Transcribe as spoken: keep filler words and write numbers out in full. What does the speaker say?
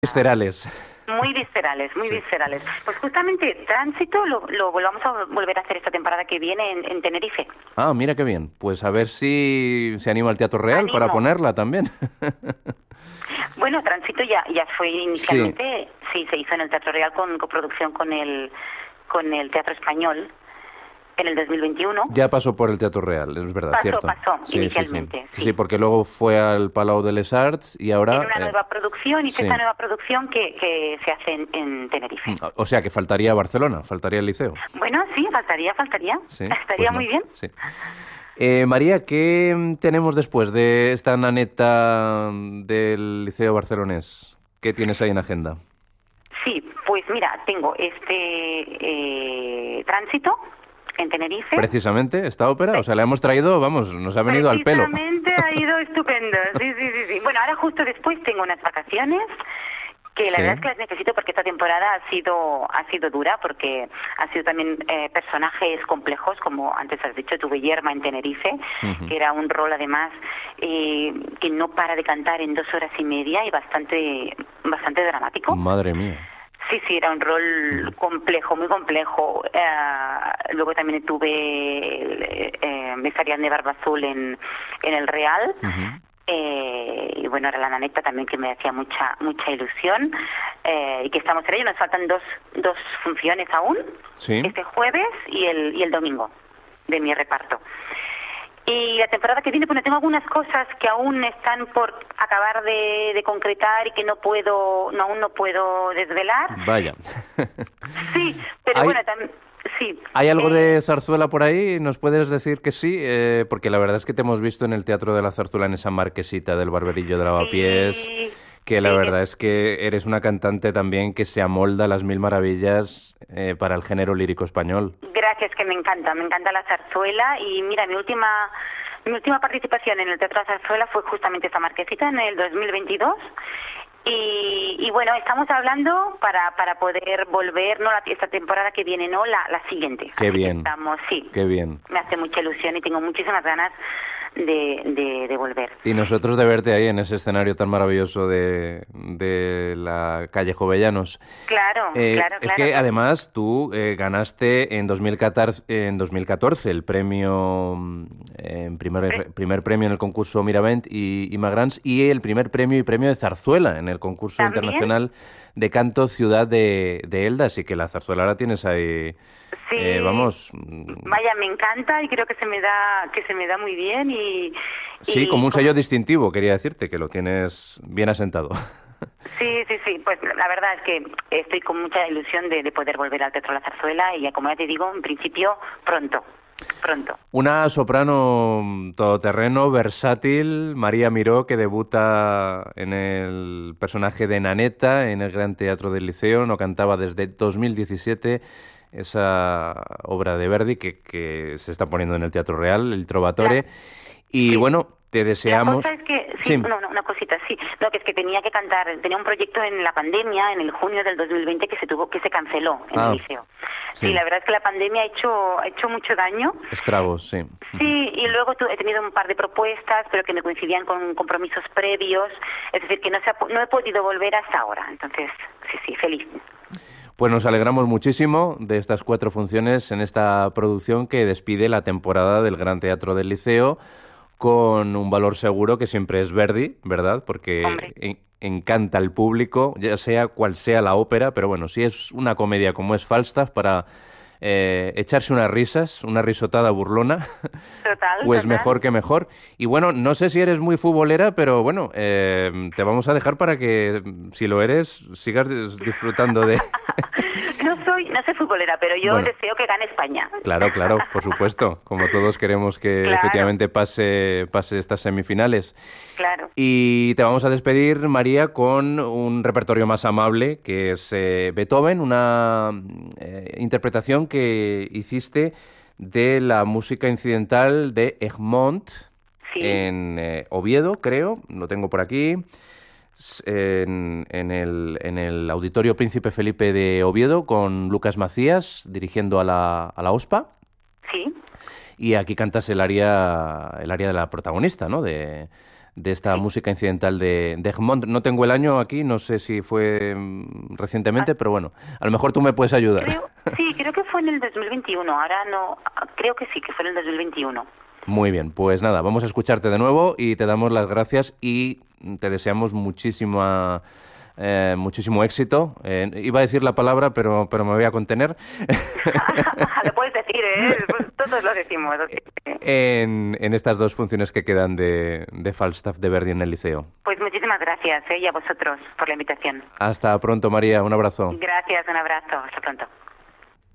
Viscerales. Muy viscerales, muy Sí. viscerales. Pues justamente Tránsito lo, lo volvamos a volver a hacer esta temporada que viene en, en Tenerife. Ah, mira qué bien. Pues a ver si se anima el Teatro Real Animo. para ponerla también. Bueno, Tránsito ya ya fue inicialmente, Sí. sí, se hizo en el Teatro Real con coproducción con el con el Teatro Español en el dos mil veintiuno. Ya pasó por el Teatro Real, es verdad, Pasó, cierto. pasó, Sí, inicialmente, Sí, sí. sí. Sí, sí, porque luego fue al Palau de les Arts y ahora... En una eh, nueva producción, y sí. esta nueva producción que, que se hace en, en Tenerife. O sea, que faltaría Barcelona, faltaría el Liceo. Bueno, sí, faltaría, faltaría. Sí, Estaría pues no, muy bien. sí. Eh, María, ¿qué tenemos después de esta naneta del Liceo barcelonés? ¿Qué tienes ahí en agenda? Sí, pues mira, tengo este eh, Tránsito en Tenerife. Precisamente, esta ópera, o sea, la hemos traído, vamos, nos ha venido al pelo. Precisamente ha ido estupendo, sí, sí, sí, sí. Bueno, ahora justo después tengo unas vacaciones que la Sí. verdad es que las necesito porque esta temporada ha sido ha sido dura, porque ha sido también eh, personajes complejos, como antes has dicho, tuve Yerma en Tenerife, Ujú. que era un rol además eh, que no para de cantar en dos horas y media y bastante bastante dramático. Madre mía. Sí, sí, era un rol complejo, muy complejo. Eh, luego también tuve eh, eh, Mesarián de Barba Azul en, en el Real. Ujú. Eh, y bueno, era la naneta también que me hacía mucha mucha ilusión. Eh, y que estamos en ello. Nos faltan dos, dos funciones aún. Sí. Este jueves y el, y el domingo de mi reparto. Y la temporada que viene, bueno, tengo algunas cosas que aún están por acabar de, de concretar y que no puedo, no, aún no puedo desvelar. Vaya. Sí, pero Hay- bueno, también, sí. ¿Hay algo Eh, de zarzuela por ahí? ¿Nos puedes decir que sí? Eh, porque la verdad es que te hemos visto en el Teatro de la Zarzuela, en esa marquesita del Barberillo de Lavapiés, sí, que la sí, verdad es que eres una cantante también que se amolda a las mil maravillas eh, para el género lírico español. Gracias, que me encanta, me encanta la zarzuela. Y mira, mi última mi última participación en el Teatro de la Zarzuela fue justamente esta marquesita en el dos mil veintidós. Y, y bueno, estamos hablando para para poder volver, no la, esta temporada que viene, no, la, la siguiente. Qué Así que bien. estamos, sí, Qué bien. me hace mucha ilusión y tengo muchísimas ganas de, de, de volver. Y nosotros de verte ahí en ese escenario tan maravilloso de, de la calle Jovellanos. Claro, Eh, claro, es claro. que además tú eh, ganaste en dos mil catorce, en dos mil catorce el premio, mm, en primer, primer premio en el concurso Miravent y, y Magrans, y el primer premio y premio de zarzuela en el concurso ¿También? internacional de canto Ciudad de, de Elda, así que la zarzuela la tienes ahí, Sí. eh, vamos, mm, Vaya, me encanta y creo que se me da que se me da muy bien y sí, y como un sello distintivo, quería decirte, que lo tienes bien asentado. Sí, sí, sí, pues la verdad es que estoy con mucha ilusión de, de poder volver al Teatro La Zarzuela y ya, como ya te digo, en principio pronto, pronto. Una soprano todoterreno, versátil, María Miró, que debuta en el personaje de Naneta en el Gran Teatro del Liceo, no cantaba desde dos mil diecisiete esa obra de Verdi que, que se está poniendo en el Teatro Real, el Trovatore, y sí. bueno, te deseamos... La cosa es que, sí, Sí. No, no, una cosita, sí, no, que es que tenía que cantar, tenía un proyecto en la pandemia, en el junio del dos mil veinte, que se tuvo, que se canceló en Ah, el liceo. sí. Sí, la verdad es que la pandemia ha hecho, ha hecho mucho daño. Estragos, sí. Sí, y luego tu- he tenido un par de propuestas, pero que me coincidían con compromisos previos, es decir, que no, se ha, po- no he podido volver hasta ahora, entonces, sí, sí, feliz. Pues nos alegramos muchísimo de estas cuatro funciones en esta producción que despide la temporada del Gran Teatro del Liceo con un valor seguro que siempre es Verdi, ¿verdad? Porque Hombre. en- encanta al público, ya sea cual sea la ópera, pero bueno, si es una comedia como es Falstaff para eh, echarse unas risas, una risotada burlona, Total, pues total. mejor que mejor. Y bueno, no sé si eres muy futbolera, pero bueno, eh, te vamos a dejar para que, si lo eres, sigas dis- disfrutando de... No soy, no soy futbolera, pero yo Bueno. deseo que gane España. Claro, claro, por supuesto. Como todos queremos que Claro. efectivamente pase, pase estas semifinales. Claro. Y te vamos a despedir, María, con un repertorio más amable, que es eh, Beethoven, una eh, interpretación que hiciste de la música incidental de Egmont Sí. en eh, Oviedo, creo, lo tengo por aquí. S- En, en el, en el Auditorio Príncipe Felipe de Oviedo, con Lucas Macías dirigiendo a la, a la OSPA. Sí. Y aquí cantas el aria, el aria de la protagonista, ¿no? De, de esta música incidental de, de Egmont. No tengo el año aquí, no sé si fue mm, recientemente, pero bueno, a lo mejor tú me puedes ayudar. Creo, sí, creo que fue en el dos mil veintiuno, ahora no, creo que sí, que fue en el dos mil veintiuno. Muy bien, pues nada, vamos a escucharte de nuevo y te damos las gracias y te deseamos muchísima... Eh, muchísimo éxito. Eh, iba a decir la palabra, pero, pero me voy a contener. Lo puedes decir, ¿eh? Pues todos lo decimos. en, en estas dos funciones que quedan de, de Falstaff de Verdi en el Liceo. Pues muchísimas gracias, ¿eh? Y a vosotros por la invitación. Hasta pronto, María. Un abrazo. Gracias, un abrazo. Hasta pronto.